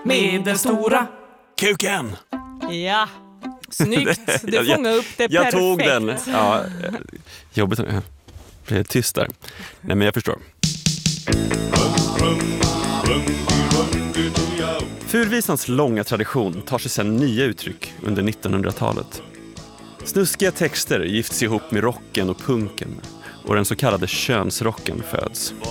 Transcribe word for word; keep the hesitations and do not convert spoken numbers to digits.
med den stora kuken. Ja, snyggt. Du Jag- jag- fångade upp det Jag perfekt. tog den. Ja, jobbigt. Jag blev tyst där. Nej, men jag förstår. Furvisans långa tradition tar sig sedan nya uttryck under nittonhundratalet. Snuskiga texter gifts ihop med rocken och punken och den så kallade könsrocken föds.